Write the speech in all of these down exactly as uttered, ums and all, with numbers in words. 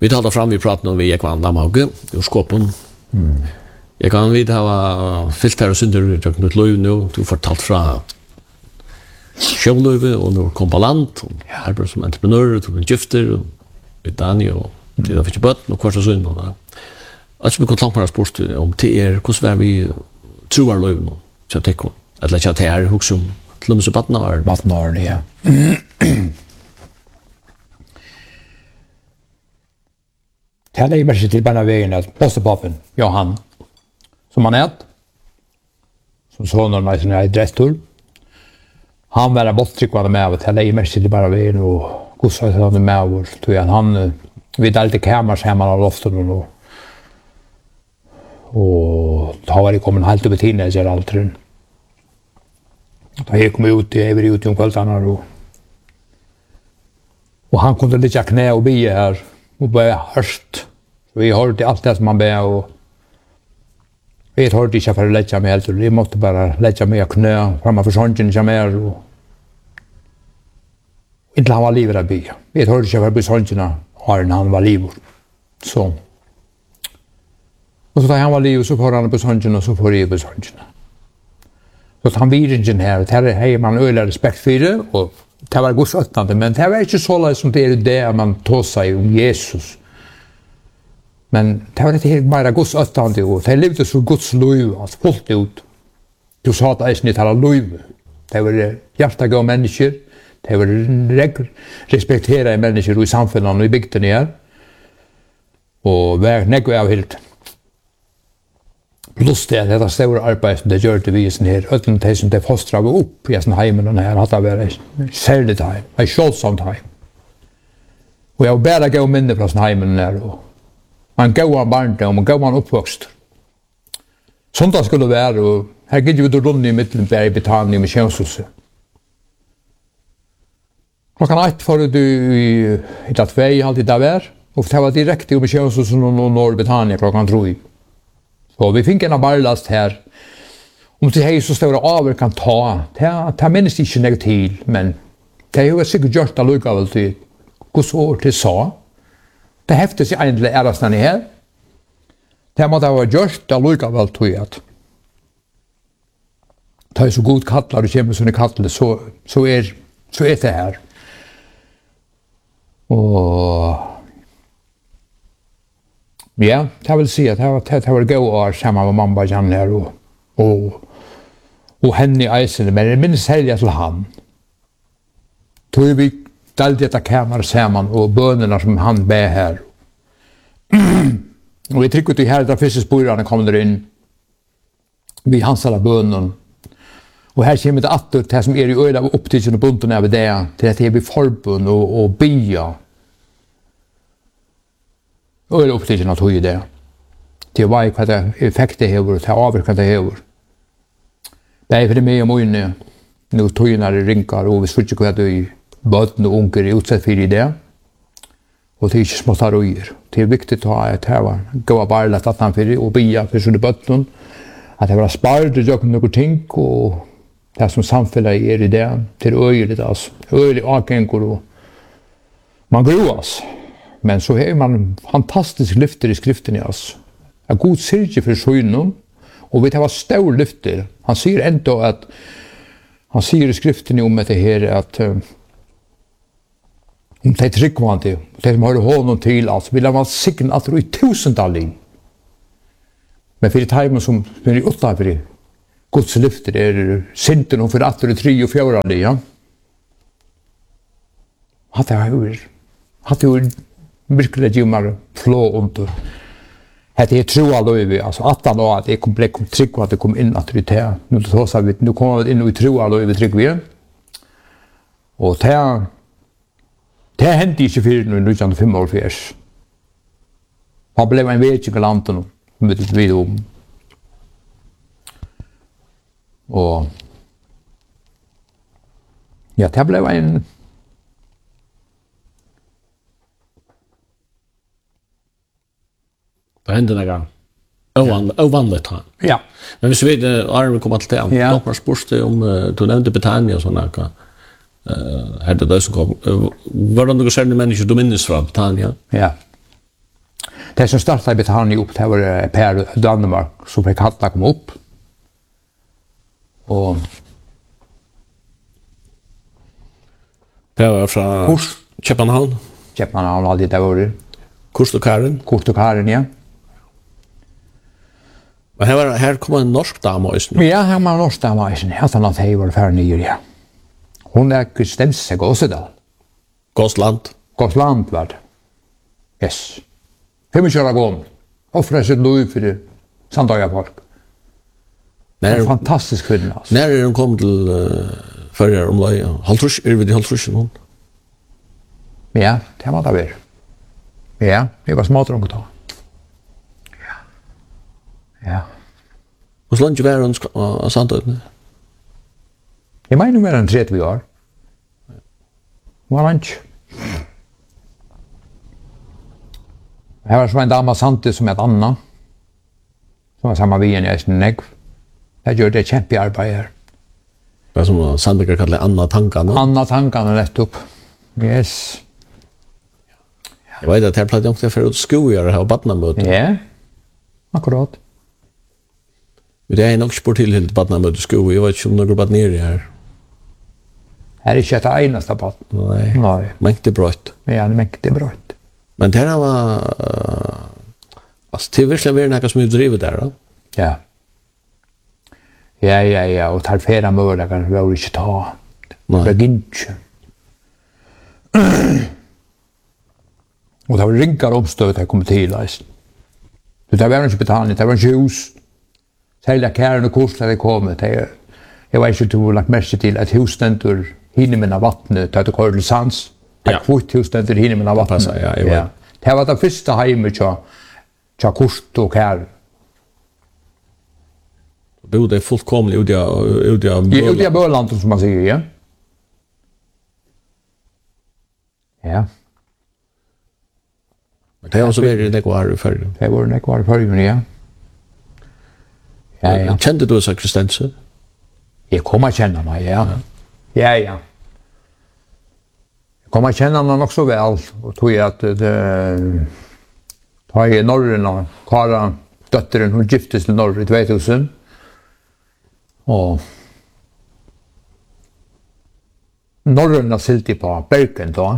Vi talar fram vi pratar om vi gick vann Lamhauge och skåpen. Mm. Jag kan vid ha fyllt här och synder jag kan lov nu du fortalt fra sjøløyve og nu kom på land og arbeid som entreprenør og en gifter og utdanning og til å fikk bøtten og kvart og sånn og alt som vi kan langt på spørst om til er hvordan var vi troar løyve nå så jeg tenker eller ikke at jeg er hos om til og med så badnar Badnar, ja. Det lägger mig till bara vägen att postapappen, Johan, som han är, som sonen med sin adresstur. Han var en borttryckande med att det lägger mig till bara vägen och gossade han med vår. Tog jag han vid alltid kammars hemma av loften och och då var det kommit helt upp i teenager alltid. Då jag kom ut i över ut i kvällarna och och han kunde ligga knä och be här och bara hörst. Vi hörde allt det som man ber och vi hörde inte för att lägga mig helt. Vi måste bara lägga mig knä framför sången som är och inte han var livet att be. Vi hörde inte för att be sången har han var livet. Så. Och så tar han var livet så får han på sången och så får jag på sången. Så han vill inte här. Det här är man öliga respekt för det och det var Guds öppnande, men det var inte så som det är det man tar sig om Jesus. Men det var inte helt mer Guds öppnande och det levde så Guds liv, alltså fullt ut. Du sa att det är inte alla liv. Det var hjärtaga människor, det var respekterade människor i samfunnet och i bygden här. Och var nekva av helt. Plus det, detta stora arbete som det gör till vi sån här, utan det som det fostrar upp i sån heimen och här, att det var en särlig heim, en kjølsamt heim. Och jag bara gå minne från sån heimen här och man går an barndom och går an uppvuxen. Sånt det skulle vara och här gick vi då runt i Mittelberg i Betania med Kjenshuset. Klockan ett får du i ett två alltid där var och det var direkt med Kjenshuset och norr Betania klockan tre. Så vi fick en barlast här. Om det här så stora aver kan ta, det det minns inte något till, men det är ju säkert gjort att lucka väl till Guds ord till sa. Det häfte sig egentligen är det här. Det måste ha gjort att lucka väl till att ta så god kattlar och kämpa såna kattlar så så är så är det här. Och ja, det vill säga att det var det var gå år samma med mamma Jan här och och och henne i isen men det minns helga till han. Tog vi dalde detta kammare samman och bönerna som han bär här. Och vi tryckte till här där fiskespårarna kommer in. Vi hans alla bönen. Och här kommer det att det som är i öda upp till sina bunten över det till att det blir förbund och och bya. Och upp till sina tog det. Det var ju vad det effekter över det avverkar det över. Det är för det med och inne. Nu tog ju när det rinkar och vi switchar kvar det böten och unker utsatt för det. Och det är inte små taröjer. Det är viktigt att ha ett här var gå bara lätt att han för och bya för sådana böten. Att det var spart och jag något ting och det som samfället är i det till öjligt alltså. Öjligt akänkor och man grovas. Men så har man fantastisk lyfter i skriften i oss. En god syrke för sjönen. Och vi tar stor lyfter. Han säger ändå att han säger i skriften om det här att um, om det är tryggvande, det som har honom till, alltså vill man signa att det är tusental in. Men för det här som är i åtta för det Guds lyfter är synten och för att det är tre och fjärde, ja. Att det har att det är virkelig gjør flå under. Det är tro allöv, alltså att han då att det kom blev tryck att det kom in att det nu så så vi nu kommer in i tro allöv tryck vi. Och det det hände inte för nu nitton fyrtiofem. Han blev en väg till landet med det video. Och ja, det blev en Det hände några gång. Ovanligt, ovanligt han. Ja. Men hvis vi vet, Arne kommer til det, ja. Dere spørste om, du nevnte Betania og sånn, uh, her det der som kom. Var det noen særlige mennesker du minnes fra Betania? Ja. Det som startade betalning upp, det var Per Danmark som fick hatta komma upp. Och Per var från Kurs. Köpenhamn. Köpenhamn hade det varit. Kurs och Karen. Kurt och Karin, ja. Men här, var, här kom en norsk dam också. Men ja, här var norsk damaisen. Att han hade var färdig nyer, ja. Hon är Kristense Gåsedal. Gosland. Gotland var det. Yes. Fem köra gång. Offra sitt liv för det. Sandöja folk. När, En fantastisk kvinna. Alltså. när är de kom till uh, förra om löj? Halvtrus, är vi till halvtrus hon? Ja, det var det väl. Ja, det var smart att ta. Ja. Ja. Och så långt ju var hon av Sandöja? Jag menar mer än trettio år. Var lunch. Här var så en dama Sante som heter Anna. Som var samma vi i Negv. Jag gjorde ett kämpearbete här. Det är som Sandberg kallar Anna Tankarna. Anna tankarna rätt upp. Yes. Jag vet att här plats också för att skoja det här och badnamöte. Ja, akkurat. Det är nog sport till helt badnamöte skoja. Jag vet inte om några bad ner i här. Här är inte ett enaste bad. Nej. Nej. Mängde brott. Ja, det är mäktigt bra. Men det här var... Uh, alltså, det är verkligen något som är drivet där då. Ja. Ja, ja, ja. Och tar flera mördare kan vi inte ta. Nej. Det är inte. Och det var rinkar omstöd att komma till. Alltså. Det var inte betalning, det var inte hus. Särskilt Karen och Kurs när det kom. Jag var inte till att lagt märke till att husstäntor hinner med vattnet. Det var till sans. Ja. Kvart husstäntor hinner med vattnet. Passar, ja, jag Ja. Det var det första hemmet till Kurs och Karen. Bodde fullkomligt ute av ute av I ute av Böland som man säger, ja. Ja. Det var så väldigt det var för. Det var det kvar för ju, ja. Ja, ja. Kände du så Kristense? Jag kommer att känna mig, ja. Ja, ja. Jag kommer att känna mig också väl. Och tror jag att det... Ta i norren och Kara, dötteren, hon giftes till norr i tvåtusen. Och... Norren har siltit på Berken då.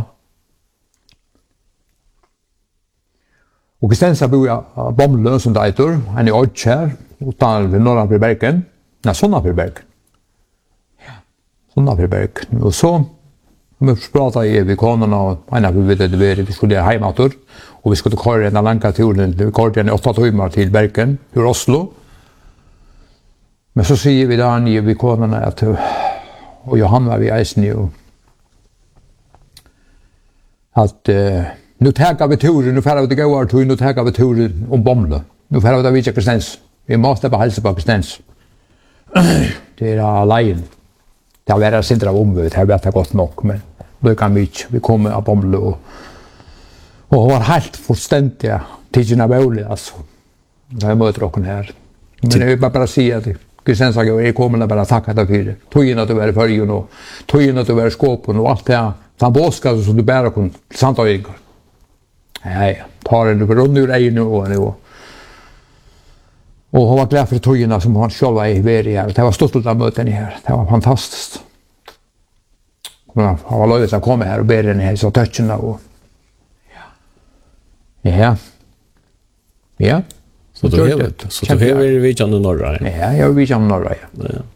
Och Kristensa bor jag på Bomlö som det heter. Han är Oddkär, utan vid norra för Berken. Nej, sådana för Berken. Ja, sådana för Berken. Och så vi pratade i vid konerna och en av vi vet det vi skulle hematur. Och vi skulle köra en långa turen, vi körde en åtta timmar till Berken, ur Oslo. Men så säger vi där i vid konerna att och Johan var vid Eisen och att uh, nu tar vi turen, nu får vi det gå tur, nu tar vi turen om Bomlö. Nu får vi det vid Kristens. Vi måste bara hälsa på Kristens. Det är lejen. Det har varit sin av ombudet, det har varit gott nog, men det kan vi inte. Vi kommer av Bomlö och, och var helt fullständiga tidsen av Åli, alltså. Det har möter oss här. Men jag vill bara säga att Kristens har jag kommer bara tacka dig för det. Togen att du är förrjun och togen att du är skåpen och allt det här. Han båskade som du bär och sant och igår. Ja, ja. Tar den runt ur egen och nu. Och hon var glad för togerna som han själv var i världen här. Det var stort att möta här. Det var fantastiskt. Han var löjligt att komma här och bära den här så toucherna och... Ja. Ja. Ja. Så du har så du har vi vid norra. Ja, jag vill vara norra, ja. Ja.